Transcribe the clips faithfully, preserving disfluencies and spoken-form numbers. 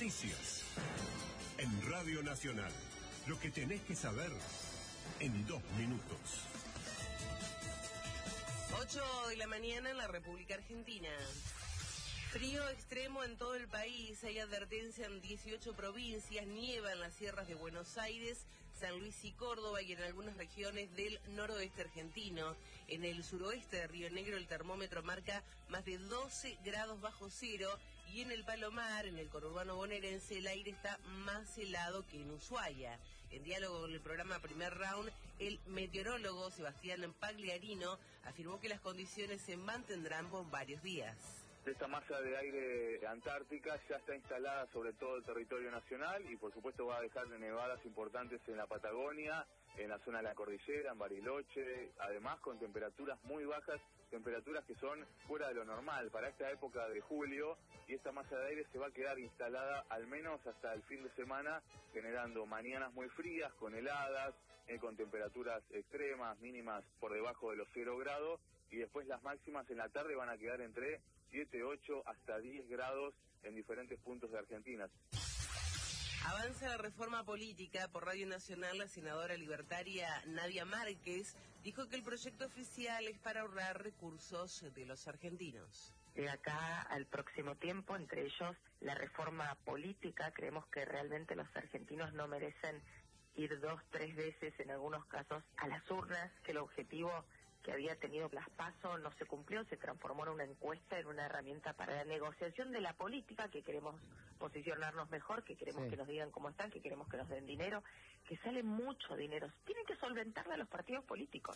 Noticias. En Radio Nacional. Lo que tenés que saber en dos minutos. ocho de la mañana en la República Argentina. Frío extremo en todo el país, hay advertencia en dieciocho provincias, nieva en las sierras de Buenos Aires, San Luis y Córdoba y en algunas regiones del noroeste argentino. En el suroeste de Río Negro el termómetro marca más de doce grados bajo cero y en el Palomar, en el conurbano bonaerense, el aire está más helado que en Ushuaia. En diálogo con el programa Primer Round, el meteorólogo Sebastián Pagliarino afirmó que las condiciones se mantendrán por varios días. Esta masa de aire antártica ya está instalada sobre todo el territorio nacional y por supuesto va a dejar nevadas importantes en la Patagonia, en la zona de la cordillera, en Bariloche, además con temperaturas muy bajas, temperaturas que son fuera de lo normal para esta época de julio, y esta masa de aire se va a quedar instalada al menos hasta el fin de semana, generando mañanas muy frías, con heladas, eh, con temperaturas extremas, mínimas por debajo de los cero grados, y después las máximas en la tarde van a quedar entre siete, ocho hasta diez grados en diferentes puntos de Argentina. Avanza la reforma política. Por Radio Nacional, la senadora libertaria Nadia Márquez dijo que el proyecto oficial es para ahorrar recursos de los argentinos. De acá al próximo tiempo, entre ellos la reforma política, creemos que realmente los argentinos no merecen ir dos, tres veces en algunos casos a las urnas, que el objetivo que había tenido las PASO no se cumplió, se transformó en una encuesta, en una herramienta para la negociación de la política, que queremos posicionarnos mejor, que queremos sí. que nos digan cómo están, que queremos que nos den dinero, que sale mucho dinero. Tienen que solventarla a los partidos políticos.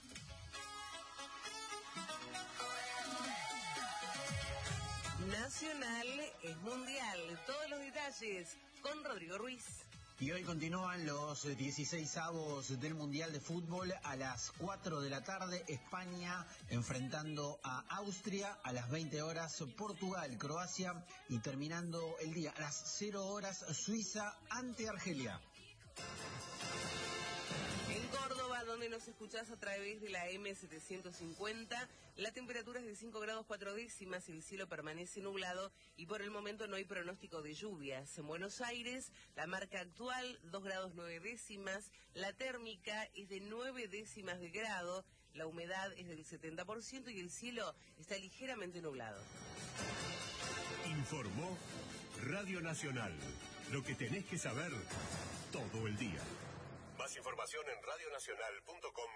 Nacional es mundial. Todos los detalles con Rodrigo Ruiz. Y hoy continúan los dieciseisavos del Mundial de Fútbol a las cuatro de la tarde. España enfrentando a Austria a las veinte horas. Portugal, Croacia y terminando el día a las cero horas Suiza ante Argelia. En Córdoba, donde nos escuchás a través de la eme setecientos cincuenta, la temperatura es de cinco grados cuatro décimas, el cielo permanece nublado y por el momento no hay pronóstico de lluvias. En Buenos Aires, la marca actual, dos grados nueve décimas, la térmica es de nueve décimas de grado, la humedad es del setenta por ciento y el cielo está ligeramente nublado. Informó Radio Nacional, lo que tenés que saber todo el día. Más información en radio nacional punto com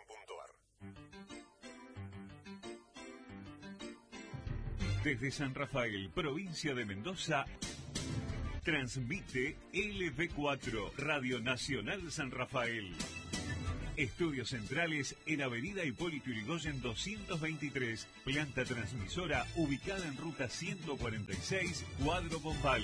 punto ar. Desde San Rafael, provincia de Mendoza, transmite L V cuatro, Radio Nacional San Rafael. Estudios centrales en Avenida Hipólito Yrigoyen doscientos veintitrés, planta transmisora ubicada en ruta ciento cuarenta y seis, Cuadro Pombal.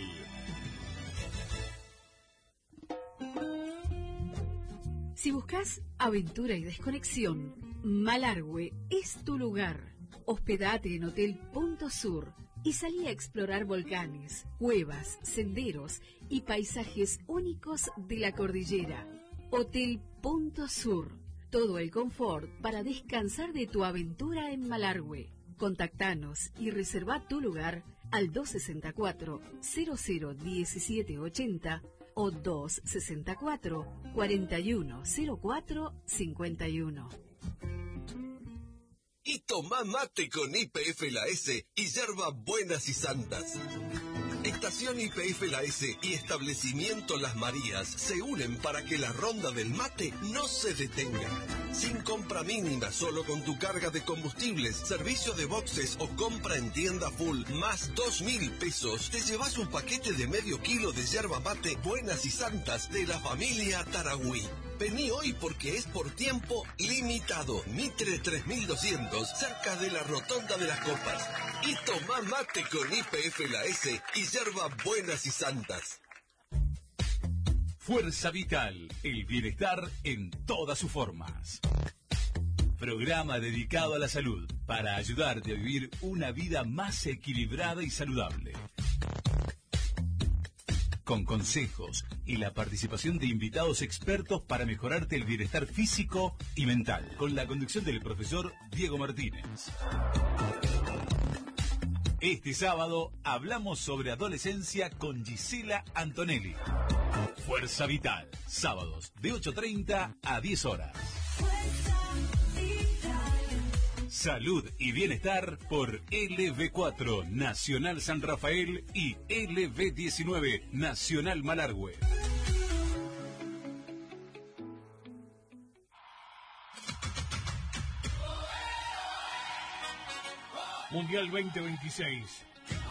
Si buscas aventura y desconexión, Malargüe es tu lugar. Hospedate en Hotel Punto Sur y salí a explorar volcanes, cuevas, senderos y paisajes únicos de la cordillera. Hotel Punto Sur. Todo el confort para descansar de tu aventura en Malargüe. Contactanos y reserva tu lugar al dos sesenta y cuatro, cero cero diecisiete ochenta o dos sesenta y cuatro, cuarenta y uno cero cuatro cincuenta y uno. Y toma mate con I P F La S y yerba buenas y santas. Estación I P F La S y Establecimiento Las Marías se unen para que la ronda del mate no se detenga. Sin compra mínima, solo con tu carga de combustibles, servicio de boxes o compra en tienda full, más dos mil pesos, te llevas un paquete de medio kilo de yerba mate buenas y santas de la familia Taragüí. Vení hoy porque es por tiempo limitado. Mitre tres mil doscientos, cerca de la Rotonda de las Copas. Y toma mate con I P F La S y yerba buenas y santas. Fuerza Vital, el bienestar en todas sus formas. Programa dedicado a la salud para ayudarte a vivir una vida más equilibrada y saludable. Con consejos y la participación de invitados expertos para mejorarte el bienestar físico y mental. Con la conducción del profesor Diego Martínez. Este sábado hablamos sobre adolescencia con Gisela Antonelli. Fuerza Vital, sábados de ocho treinta a diez horas. Salud y bienestar por L B cuatro Nacional San Rafael y L B diecinueve Nacional Malargüe. Mundial veinte veintiséis.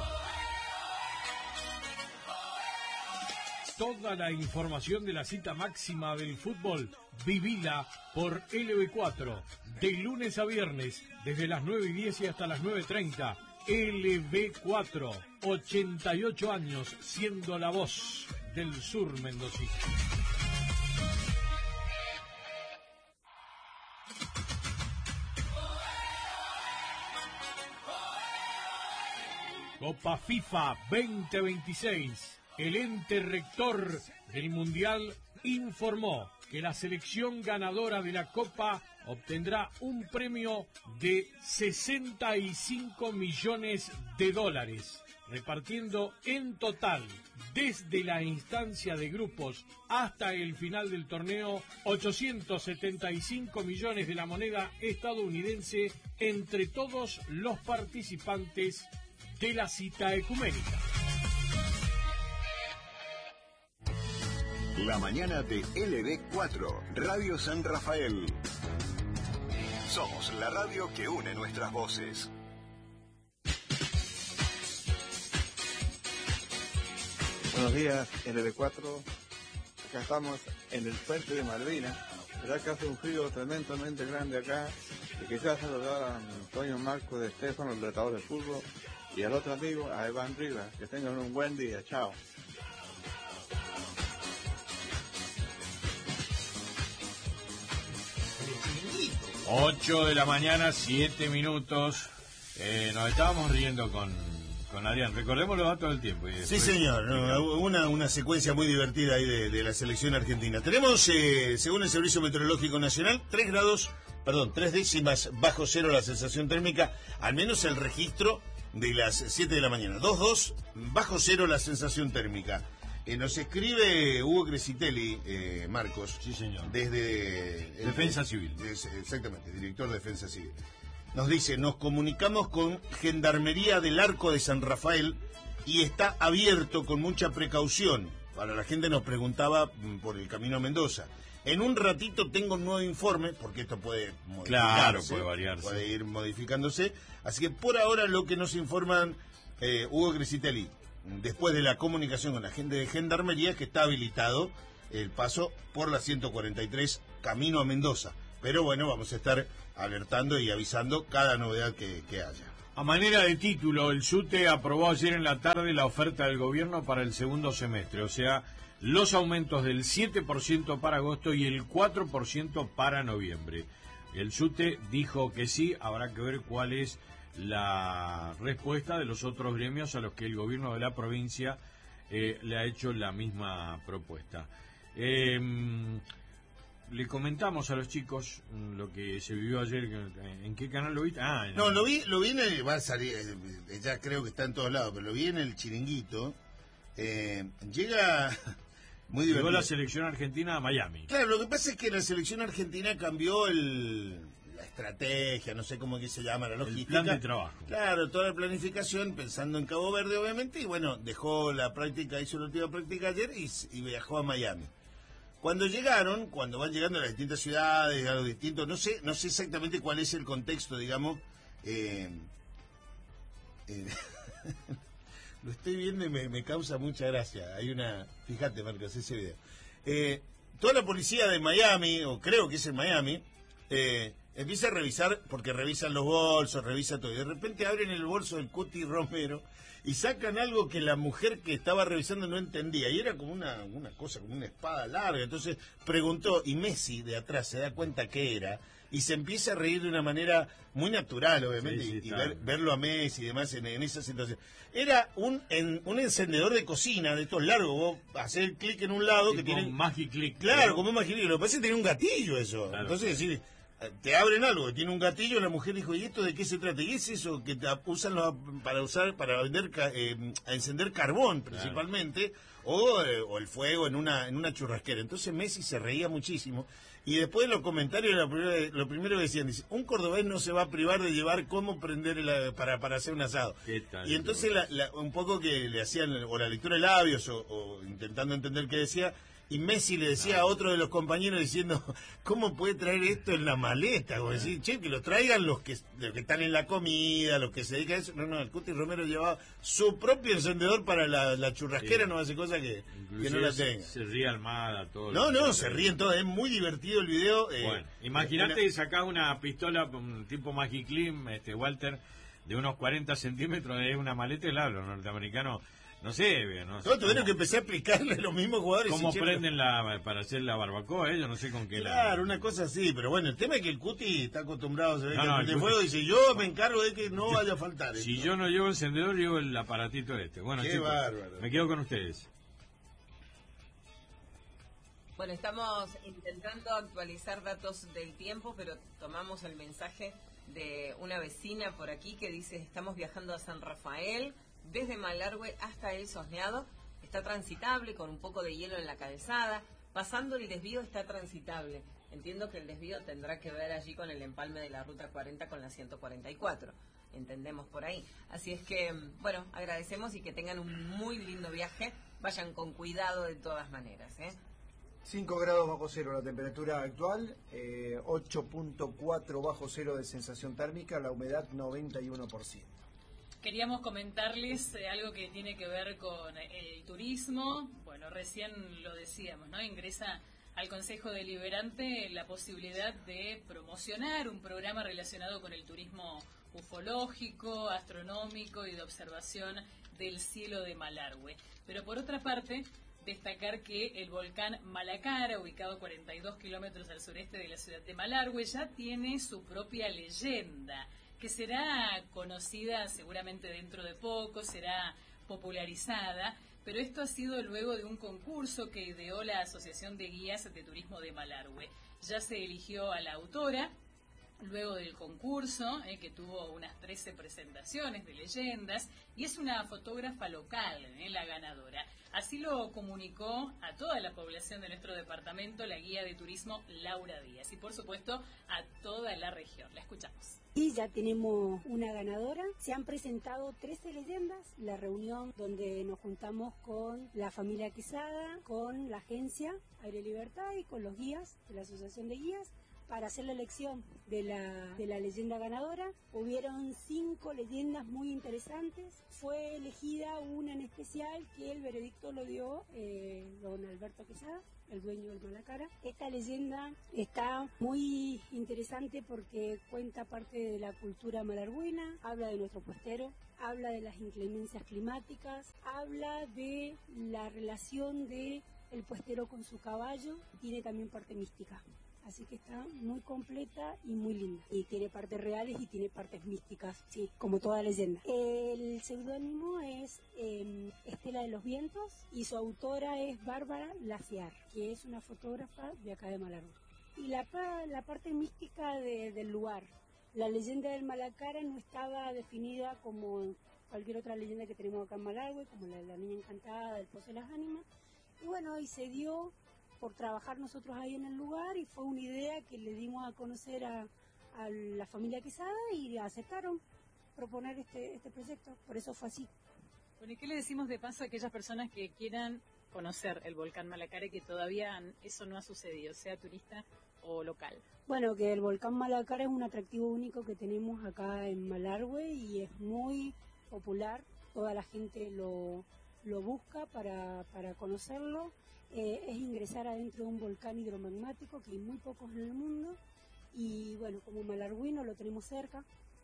Toda la información de la cita máxima del fútbol, vivila por L B cuatro, de lunes a viernes, desde las nueve y diez y hasta las nueve y treinta. L B cuatro, ochenta y ocho años, siendo la voz del sur mendocino. Copa FIFA veinte veintiséis. El ente rector del Mundial informó que la selección ganadora de la Copa obtendrá un premio de sesenta y cinco millones de dólares, repartiendo en total, desde la instancia de grupos hasta el final del torneo, ochocientos setenta y cinco millones de la moneda estadounidense entre todos los participantes de la cita ecuménica. La mañana de L B cuatro, Radio San Rafael. Somos la radio que une nuestras voces. Buenos días, L B cuatro. Acá estamos en el puente de Malvinas. Verá que hace un frío tremendamente grande acá. Y quisiera saludar a Antonio Marco de Estefano, el tratador de fútbol, y al otro amigo, a Iván Rivas. Que tengan un buen día. Chao. ocho de la mañana, siete minutos. Eh, nos estábamos riendo con, con Adrián. Recordemos los datos del tiempo. Y después... Sí, señor. No, una, una secuencia muy divertida ahí de, de la selección argentina. Tenemos, eh, según el Servicio Meteorológico Nacional, tres grados, perdón, tres décimas bajo cero la sensación térmica, al menos el registro de las siete de la mañana. dos coma dos bajo cero la sensación térmica. Eh, nos escribe Hugo Crescitelli, eh, Marcos. Sí, señor. Desde... El, Defensa Civil. Es, exactamente, director de Defensa Civil. Nos dice, nos comunicamos con Gendarmería del Arco de San Rafael y está abierto con mucha precaución. Para la gente nos preguntaba por el camino a Mendoza. En un ratito tengo un nuevo informe, porque esto puede modificarse. Claro, puede variarse. Puede ir modificándose. Así que por ahora lo que nos informan eh, Hugo Crescitelli, después de la comunicación con la gente de Gendarmería, que está habilitado el paso por la ciento cuarenta y tres camino a Mendoza. Pero bueno, vamos a estar alertando y avisando cada novedad que, que haya. A manera de título, el SUTE aprobó ayer en la tarde la oferta del gobierno para el segundo semestre, o sea, los aumentos del siete por ciento para agosto y el cuatro por ciento para noviembre. El SUTE dijo que sí, habrá que ver cuál es la respuesta de los otros gremios a los que el gobierno de la provincia eh, le ha hecho la misma propuesta. Eh, le comentamos a los chicos lo que se vivió ayer. ¿En qué canal lo viste? Ah, no, lo vi, lo vi en el, va a salir, ya creo que está en todos lados, pero lo vi en el Chiringuito. Eh, llega muy divertido. Llegó la selección argentina a Miami. Claro, lo que pasa es que la selección argentina cambió el la estrategia, no sé cómo que se llama, la logística. El plan de trabajo. Claro, toda la planificación pensando en Cabo Verde, obviamente, y bueno, dejó la práctica, hizo la última práctica ayer y, y viajó a Miami. Cuando llegaron, cuando van llegando a las distintas ciudades, a los distintos, no sé, no sé exactamente cuál es el contexto, digamos, eh, eh, lo estoy viendo y me, me causa mucha gracia. Hay una, fíjate, Marcos, ese video. Eh, toda la policía de Miami, o creo que es en Miami, eh, empieza a revisar, porque revisan los bolsos, revisa todo, y de repente abren el bolso del Cuti Romero y sacan algo que la mujer que estaba revisando no entendía, y era como una, una cosa, como una espada larga. Entonces preguntó, y Messi de atrás se da cuenta que era, y se empieza a reír de una manera muy natural, obviamente, sí, sí, y, y ver, verlo a Messi y demás en, en esa situación. Era un en, un encendedor de cocina, de estos largos, vos hacés el clic en un lado, y que tiene... Magic Click. Claro, como un Magic Click, lo que pasa es que tiene un gatillo eso. Claro, entonces, claro. Decir, te abren algo, tiene un gatillo, la mujer dijo, ¿y esto de qué se trata? ¿Y es eso que te usan los, para usar, para vender, eh, a encender carbón principalmente, claro. o, eh, o el fuego en una, en una churrasquera? Entonces Messi se reía muchísimo, y después en los comentarios lo primero, lo primero que decían, dice, un cordobés no se va a privar de llevar cómo prender la, para, para hacer un asado. Y entonces la, la, un poco que le hacían, o la lectura de labios, o, o intentando entender qué decía, y Messi le decía a otro de los compañeros diciendo, ¿cómo puede traer esto en la maleta? Como decir, che, que lo traigan los que, los que están en la comida, los que se dedican a eso. No, no, el Cuti Romero llevaba su propio encendedor para la, la churrasquera, sí. No hace cosa que, que no la tenga. Se, se ríe Almada, todo. No, no, se ríen todos, es muy divertido el video. Eh, bueno, imagínate una... sacás una pistola, un tipo Magic Clean, este, Walter, de unos cuarenta centímetros de una maleta, el hablo norteamericano. No sé, no sé. No, tuvieron que empezar a explicarle a los mismos jugadores. ¿Cómo si prenden la, para hacer la barbacoa? Ellos no sé con qué claro, la... Claro, una cosa así, pero bueno, el tema es que el Cuti está acostumbrado, se ve no, que no, prende Cuti... fuego y dice, yo me encargo de que no yo, vaya a faltar. Si esto. yo no llevo encendedor, llevo el aparatito este. Bueno, qué chicos, bárbaro. Me quedo con ustedes. Bueno, estamos intentando actualizar datos del tiempo, pero tomamos el mensaje de una vecina por aquí que dice, estamos viajando a San Rafael, desde Malargüe hasta El Sosneado, está transitable con un poco de hielo en la calzada, pasando el desvío está transitable. Entiendo que el desvío tendrá que ver allí con el empalme de la ruta cuarenta con la ciento cuarenta y cuatro, entendemos por ahí. Así es que, bueno, agradecemos y que tengan un muy lindo viaje, vayan con cuidado de todas maneras, ¿eh? cinco grados bajo cero la temperatura actual, eh, ocho punto cuatro bajo cero de sensación térmica, la humedad noventa y uno por ciento. Queríamos comentarles eh, algo que tiene que ver con el turismo. Bueno, recién lo decíamos, ¿no? Ingresa al Consejo Deliberante la posibilidad de promocionar un programa relacionado con el turismo ufológico, astronómico y de observación del cielo de Malargüe. Pero por otra parte, destacar que el volcán Malacara, ubicado a cuarenta y dos kilómetros al sureste de la ciudad de Malargüe, ya tiene su propia leyenda, que será conocida seguramente dentro de poco, será popularizada, pero esto ha sido luego de un concurso que ideó la Asociación de Guías de Turismo de Malargüe. Ya se eligió a la autora, luego del concurso, eh, que tuvo unas trece presentaciones de leyendas, y es una fotógrafa local, eh, la ganadora. Así lo comunicó a toda la población de nuestro departamento la guía de turismo Laura Díaz, y por supuesto a toda la región. La escuchamos. Y ya tenemos una ganadora. Se han presentado trece leyendas. La reunión donde nos juntamos con la familia Quesada, con la agencia Aire Libertad y con los guías de la Asociación de Guías para hacer la elección de la, de la leyenda ganadora. Hubieron cinco leyendas muy interesantes. Fue elegida una en especial que el veredicto lo dio eh, don Alberto Quesada, el dueño del Malacara. Esta leyenda está muy interesante porque cuenta parte de la cultura malargüina, habla de nuestro puestero, habla de las inclemencias climáticas, habla de la relación de el puestero con su caballo, tiene también parte mística. Así que está muy completa y muy linda. Y tiene partes reales y tiene partes místicas, sí, como toda leyenda. El seudónimo es eh, Estela de los Vientos y su autora es Bárbara Laciar, que es una fotógrafa de acá de Malargüe. Y la, la parte mística de, del lugar. La leyenda del Malacara no estaba definida como cualquier otra leyenda que tenemos acá en Malargüe, como la de la Niña Encantada, del Pozo de las Ánimas. Y bueno, y se dio por trabajar nosotros ahí en el lugar y fue una idea que le dimos a conocer a, a la familia Quesada y aceptaron proponer este, este proyecto, por eso fue así. Bueno, ¿y qué le decimos de paso a aquellas personas que quieran conocer el volcán Malacara y que todavía eso no ha sucedido, sea turista o local? Bueno, que el volcán Malacara es un atractivo único que tenemos acá en Malargüe y es muy popular, toda la gente lo, lo busca para, para conocerlo. Eh, es ingresar adentro de un volcán hidromagmático que hay muy pocos en el mundo y bueno, como malargüino lo tenemos cerca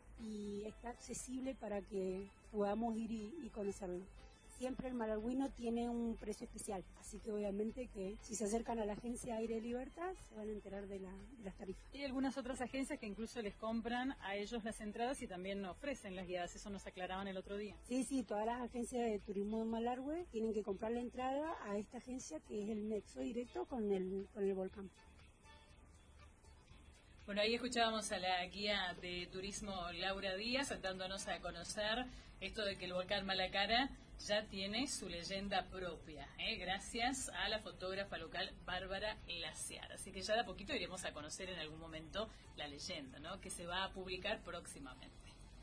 y está accesible para que podamos ir y, y conocerlo. Siempre el malargüino tiene un precio especial, así que obviamente que si se acercan a la agencia Aire Libertad se van a enterar de, la, de las tarifas. Hay algunas otras agencias que incluso les compran a ellos las entradas y también ofrecen las guiadas, eso nos aclaraban el otro día. Sí, sí, todas las agencias de turismo de Malargüe tienen que comprar la entrada a esta agencia que es el nexo directo con el, con el volcán. Bueno, ahí escuchábamos a la guía de turismo Laura Díaz dándonos a conocer esto de que el volcán Malacara ya tiene su leyenda propia, ¿eh? gracias a la fotógrafa local Bárbara Laciar. Así que ya de a poquito iremos a conocer en algún momento la leyenda, ¿no? que se va a publicar próximamente.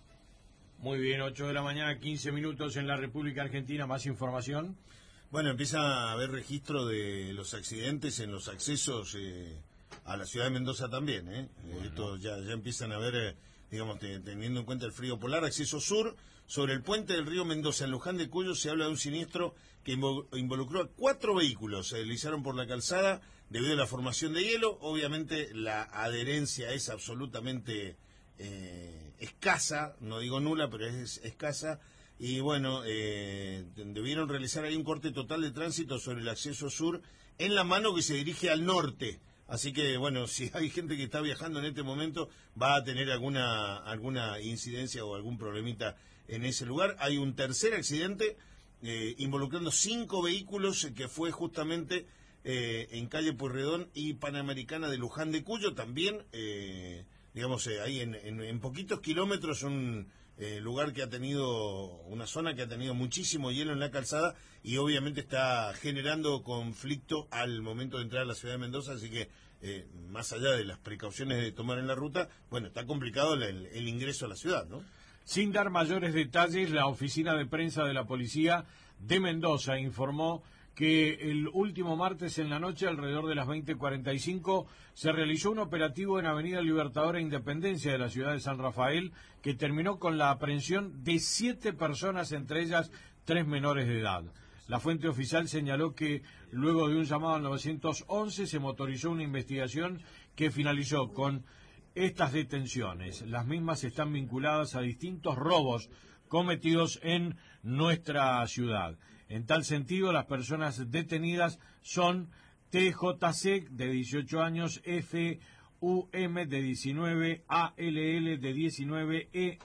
Muy bien, ocho de la mañana, quince minutos en la República Argentina. ¿Más información? Bueno, empieza a haber registro de los accidentes en los accesos eh, a la ciudad de Mendoza también. ¿eh? Bueno. Esto ya, ya empiezan a ver, eh, digamos, te, teniendo en cuenta el frío polar. Acceso sur, sobre el puente del río Mendoza, en Luján de Cuyo, se habla de un siniestro que involucró a cuatro vehículos. Se deslizaron por la calzada debido a la formación de hielo. Obviamente la adherencia es absolutamente eh, escasa, no digo nula, pero es escasa. Y bueno, eh, debieron realizar ahí un corte total de tránsito sobre el acceso sur en la mano que se dirige al norte. Así que, bueno, si hay gente que está viajando en este momento, va a tener alguna alguna incidencia o algún problemita en ese lugar. Hay un tercer accidente eh, involucrando cinco vehículos que fue justamente eh, en calle Pueyrredón y Panamericana de Luján de Cuyo. También, eh, digamos, eh, ahí en, en, en poquitos kilómetros un... Eh, lugar que ha tenido, una zona que ha tenido muchísimo hielo en la calzada y obviamente está generando conflicto al momento de entrar a la ciudad de Mendoza, así que eh, más allá de las precauciones de tomar en la ruta, bueno, está complicado el, el ingreso a la ciudad, ¿no? Sin dar mayores detalles, la oficina de prensa de la policía de Mendoza informó que el último martes en la noche, alrededor de las veinte cuarenta y cinco, se realizó un operativo en Avenida Libertadora e Independencia de la ciudad de San Rafael, que terminó con la aprehensión de siete personas, entre ellas tres menores de edad. La fuente oficial señaló que luego de un llamado al nueve once se motorizó una investigación que finalizó con estas detenciones. Las mismas están vinculadas a distintos robos cometidos en nuestra ciudad. En tal sentido, las personas detenidas son T J C, de dieciocho años, F U M, de diecinueve, A L L, de diecinueve, E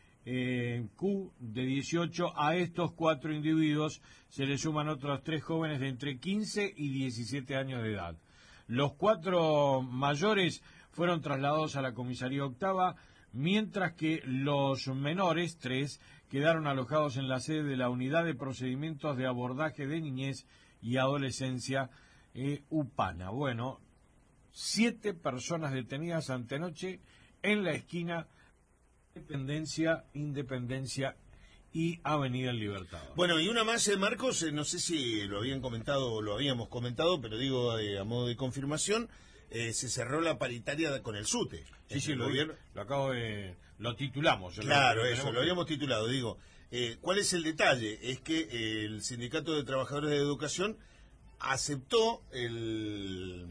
eh, Q, de dieciocho. A estos cuatro individuos se le suman otros tres jóvenes de entre quince y diecisiete años de edad. Los cuatro mayores fueron trasladados a la comisaría octava, mientras que los menores, tres, quedaron alojados en la sede de la Unidad de Procedimientos de Abordaje de Niñez y Adolescencia, eh, UPANA. Bueno, siete personas detenidas antenoche en la esquina Independencia, Independencia y Avenida Libertador. Bueno, y una más, eh, Marcos, eh, no sé si lo habían comentado o lo habíamos comentado, pero digo eh, a modo de confirmación, eh, se cerró la paritaria con el SUTE. Sí, sí, lo, gobierno... lo acabo de... lo titulamos. Claro, lo, eso, lo habíamos titulado, digo. Eh, ¿Cuál es el detalle? Es que eh, el Sindicato de Trabajadores de Educación aceptó el,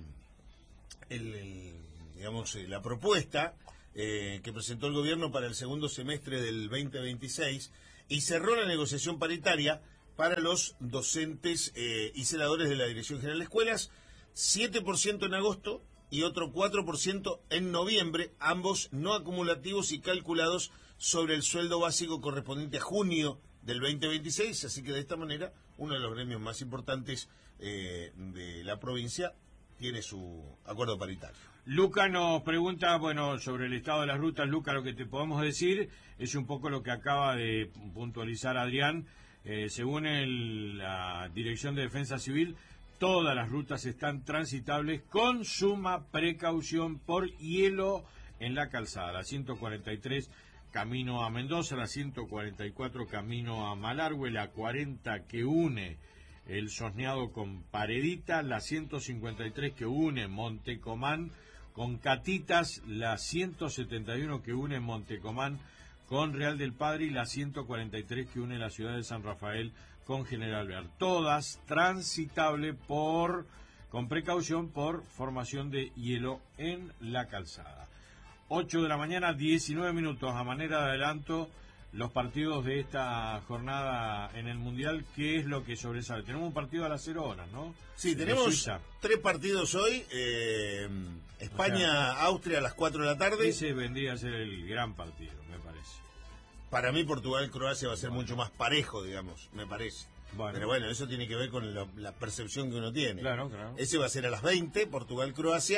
el, el digamos, eh, la propuesta eh, que presentó el gobierno para el segundo semestre del veinte veintiséis y cerró la negociación paritaria para los docentes eh, y celadores de la Dirección General de Escuelas, siete por ciento en agosto y otro cuatro por ciento en noviembre, ambos no acumulativos y calculados sobre el sueldo básico correspondiente a junio del veinte veintiséis, así que de esta manera uno de los gremios más importantes eh, de la provincia tiene su acuerdo paritario. Luca nos pregunta, bueno, sobre el estado de las rutas. Luca, lo que te podemos decir es un poco lo que acaba de puntualizar Adrián. Eh, según el, la Dirección de Defensa Civil, todas las rutas están transitables con suma precaución por hielo en la calzada. La ciento cuarenta y tres camino a Mendoza, la ciento cuarenta y cuatro camino a Malargüe, la cuarenta que une el Sosneado con Paredita, la ciento cincuenta y tres que une Montecomán con Catitas, la ciento setenta y uno que une Montecomán con Real del Padre y la ciento cuarenta y tres que une la ciudad de San Rafael con General Bear. Todas transitables por, con precaución por formación de hielo en la calzada. ocho de la mañana, diecinueve minutos. A manera de adelanto, los partidos de esta jornada en el Mundial, ¿qué es lo que sobresale? Tenemos un partido a las cero horas, ¿no? Sí, tenemos tres partidos hoy. Eh, España-Austria a las cuatro de la tarde. Ese vendría a ser el gran partido, me parece. Para mí, Portugal-Croacia va a ser bueno. mucho más parejo, digamos, me parece. Bueno. Pero bueno, eso tiene que ver con la, la percepción que uno tiene. Claro, claro. Ese va a ser a las veinte, Portugal-Croacia.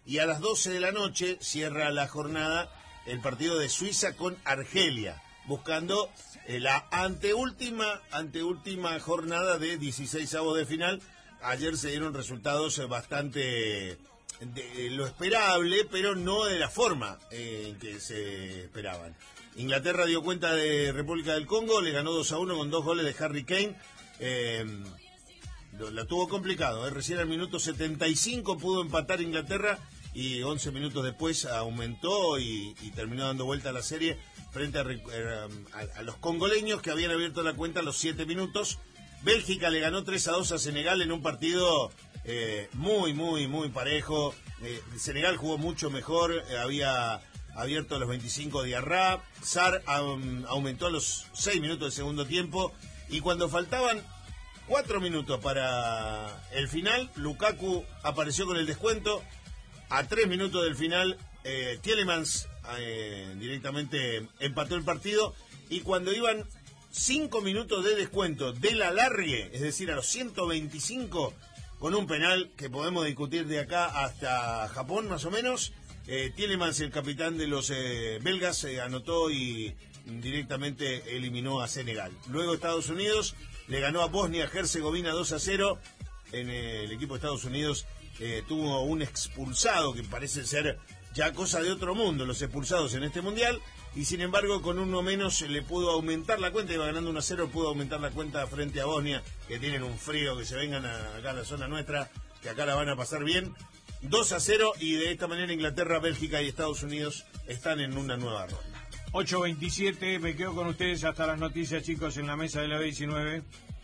Y a las doce de la noche cierra la jornada el partido de Suiza con Argelia, buscando eh, la anteúltima, anteúltima jornada de dieciseisavos de final. Ayer se dieron resultados eh, bastante de, eh, lo esperable, pero no de la forma eh, en que se esperaban. Inglaterra dio cuenta de República del Congo, le ganó dos a uno con dos goles de Harry Kane. Eh, lo, la tuvo complicado, eh. Recién al minuto setenta y cinco pudo empatar Inglaterra y once minutos después aumentó y, y terminó dando vuelta a la serie frente a, a, a los congoleños que habían abierto la cuenta a los siete minutos. Bélgica le ganó tres a dos a Senegal en un partido eh, muy, muy, muy parejo. Eh, Senegal jugó mucho mejor, eh, había abierto a los veinticinco Diarra, Sarr um, aumentó a los seis minutos del segundo tiempo y cuando faltaban cuatro minutos para el final, Lukaku apareció con el descuento. A tres minutos del final, eh, Tielemans eh, directamente empató el partido y cuando iban cinco minutos de descuento del alargue, es decir, a los ciento veinticinco, con un penal que podemos discutir de acá hasta Japón más o menos, eh, Tielemans, el capitán de los eh, belgas, eh, anotó y directamente eliminó a Senegal. Luego Estados Unidos le ganó a Bosnia-Herzegovina dos a cero. En eh, el equipo de Estados Unidos eh, tuvo un expulsado que parece ser ya cosa de otro mundo, los expulsados en este mundial, y sin embargo con uno menos le pudo aumentar la cuenta, iba ganando uno a cero, pudo aumentar la cuenta frente a Bosnia, que tienen un frío, que se vengan a, acá a la zona nuestra, que acá la van a pasar bien. dos a cero y de esta manera Inglaterra, Bélgica y Estados Unidos están en una nueva ronda. ocho veintisiete, me quedo con ustedes hasta las noticias, chicos, en la mesa de la B diecinueve.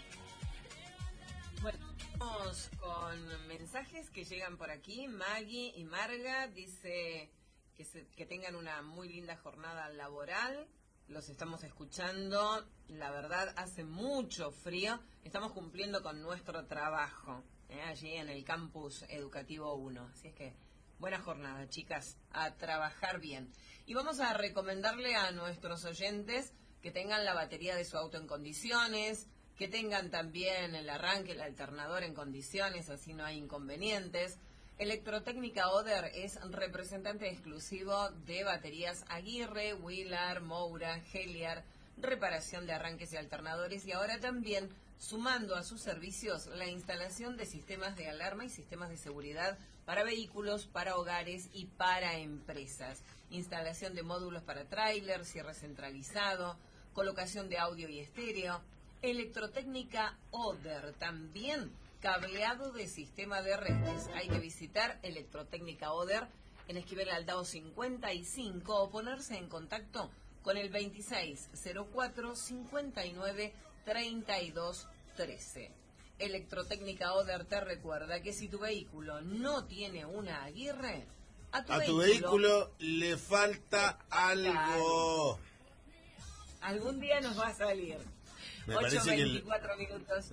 Bueno, vamos con mensajes que llegan por aquí. Maggie y Marga dice que, se, que tengan una muy linda jornada laboral. Los estamos escuchando. La verdad, hace mucho frío. Estamos cumpliendo con nuestro trabajo eh, allí en el campus educativo uno. Así es que buena jornada, chicas. A trabajar bien. Y vamos a recomendarle a nuestros oyentes que tengan la batería de su auto en condiciones, que tengan también el arranque, el alternador en condiciones, así no hay inconvenientes. Electrotécnica Oder es representante exclusivo de baterías Aguirre, Wheeler, Moura, Heliar, reparación de arranques y alternadores y ahora también sumando a sus servicios la instalación de sistemas de alarma y sistemas de seguridad para vehículos, para hogares y para empresas. Instalación de módulos para tráiler, cierre centralizado, colocación de audio y estéreo. Electrotécnica Oder, también cableado de sistema de redes. Hay que visitar Electrotécnica Oder en Esquivel Aldao cincuenta y cinco o ponerse en contacto con el veintiséis cero cuatro cincuenta y nueve treinta y dos trece. Electrotécnica Oder te recuerda que si tu vehículo no tiene una Aguirre, a tu, a tu vehículo, vehículo le falta algo. Algún día nos va a salir. Me ocho parece que el, veinticuatro minutos.